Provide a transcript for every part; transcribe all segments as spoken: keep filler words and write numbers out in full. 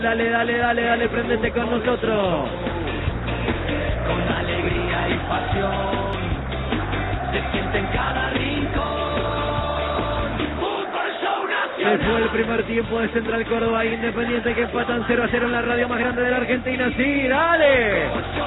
Dale, dale, dale, dale, préndete con nosotros. Con alegría y pasión, se siente en cada rincón. Fútbol Show Nacional. Se fue el primer tiempo de Central Córdoba e Independiente, que empatan cero a cero en la radio más grande de la Argentina. Sí, dale.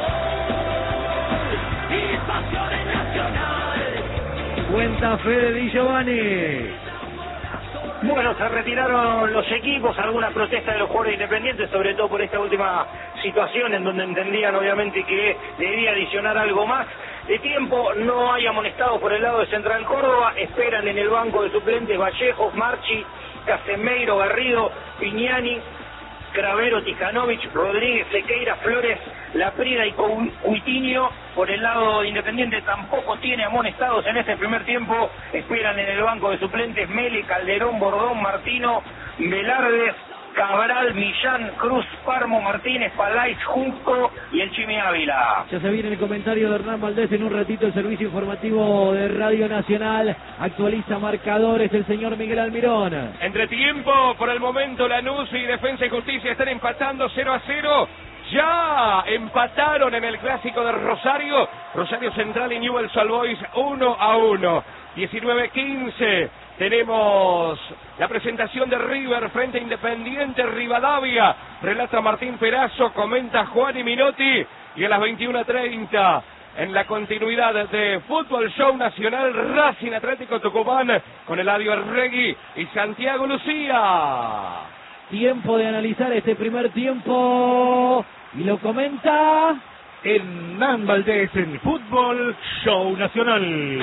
Y pasiones nacionales. Cuenta Fede Di Giovanni. Bueno, se retiraron los equipos, alguna protesta de los jugadores independientes, sobre todo por esta última situación en donde entendían obviamente que debía adicionar algo más de tiempo. No hay amonestados por el lado de Central Córdoba, esperan en el banco de suplentes Vallejos, Marchi, Casemeiro, Garrido, Piñani, Cravero, Tijanovic, Rodríguez, Sequeira, Flores, Laprida y Cuitiño. Por el lado Independiente tampoco tiene amonestados en este primer tiempo. Esperan en el banco de suplentes Meli, Calderón, Bordón, Martino, Velardes, Cabral, Millán, Cruz, Parmo, Martínez, Palais, Junco y el Chimi Ávila. Ya se viene el comentario de Hernán Valdés en un ratito. El servicio informativo de Radio Nacional actualiza marcadores el señor Miguel Almirón. Entre tiempo, por el momento Lanús y Defensa y Justicia están empatando cero a cero. Ya empataron en el clásico de Rosario, Rosario Central y Newell's Old Boys uno a uno. diecinueve quince. Tenemos la presentación de River frente a Independiente Rivadavia. Relata Martín Perazo, comenta Juan y Minotti. Y a las veintiuna treinta, en la continuidad de Fútbol Show Nacional, Racing Atlético Tucumán con Eladio Arregui y Santiago Lucía. Tiempo de analizar este primer tiempo. Y lo comenta Hernán Valdés en Fútbol Show Nacional.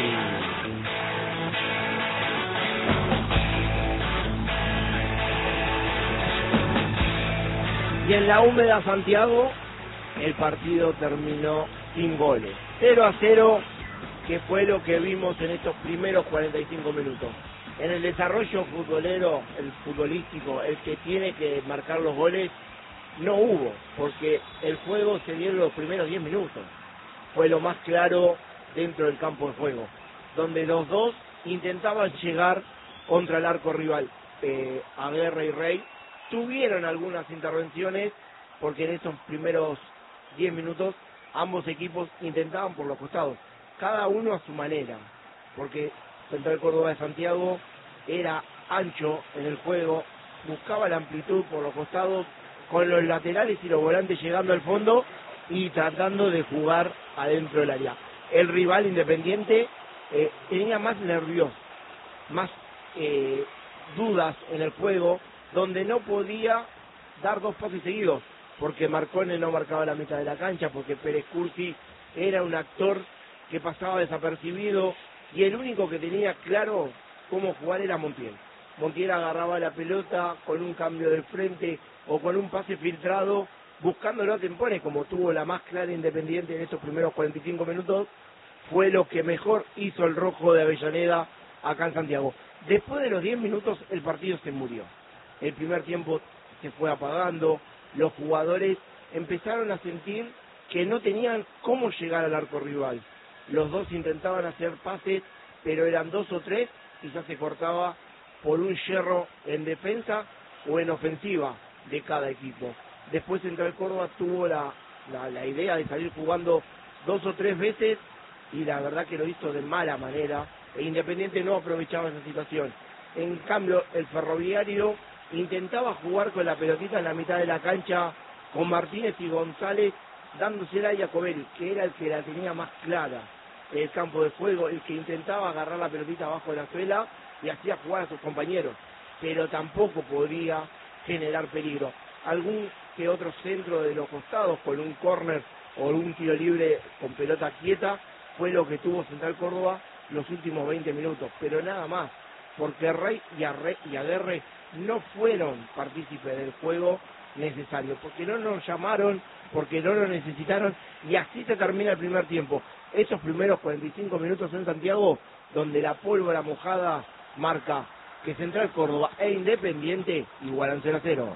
Y en la húmeda Santiago, el partido terminó sin goles. cero a cero, que fue lo que vimos en estos primeros cuarenta y cinco minutos. En el desarrollo futbolero, el futbolístico, el que tiene que marcar los goles, no hubo, porque el juego se dio en los primeros diez minutos. Fue lo más claro dentro del campo de juego, donde los dos intentaban llegar contra el arco rival. Eh, Aguerre y Rey tuvieron algunas intervenciones, porque en esos primeros diez minutos ambos equipos intentaban por los costados, cada uno a su manera, porque Central Córdoba de Santiago era ancho en el juego, buscaba la amplitud por los costados, con los laterales y los volantes llegando al fondo y tratando de jugar adentro del área. El rival Independiente eh, tenía más nervios, más eh, dudas en el juego, donde no podía dar dos pases seguidos, porque Marcone no marcaba la mitad de la cancha, porque Pérez Cursi era un actor que pasaba desapercibido, y el único que tenía claro cómo jugar era Montiel. Montiel agarraba la pelota con un cambio de frente o con un pase filtrado, buscándolo a tempones, como tuvo la más clara Independiente en estos primeros cuarenta y cinco minutos. Fue lo que mejor hizo el rojo de Avellaneda acá en Santiago. Después de los diez minutos el partido se murió. El primer tiempo se fue apagando, los jugadores empezaron a sentir que no tenían cómo llegar al arco rival. Los dos intentaban hacer pases, pero eran dos o tres y ya se cortaba por un yerro en defensa o en ofensiva de cada equipo. Después Central Córdoba tuvo la, la, la idea de salir jugando dos o tres veces y la verdad que lo hizo de mala manera, e Independiente no aprovechaba esa situación. En cambio, el Ferroviario intentaba jugar con la pelotita en la mitad de la cancha, con Martínez y González dándosela a Jacobelli, que era el que la tenía más clara en el campo de juego, el que intentaba agarrar la pelotita abajo de la suela y hacía jugar a sus compañeros, pero tampoco podría generar peligro. Algún que otro centro de los costados con un córner o un tiro libre con pelota quieta fue lo que tuvo Central Córdoba los últimos veinte minutos, pero nada más, porque Rey y Aguerre no fueron partícipes del juego necesario, porque no nos llamaron, porque no lo necesitaron, y así se termina el primer tiempo. Esos primeros cuarenta y cinco minutos en Santiago, donde la pólvora mojada marca que Central Córdoba e Independiente igualan cero a cero.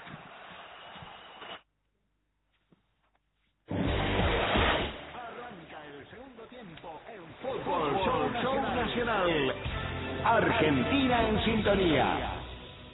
Arranca el segundo tiempo en Fútbol Show Nacional. Argentina en sintonía.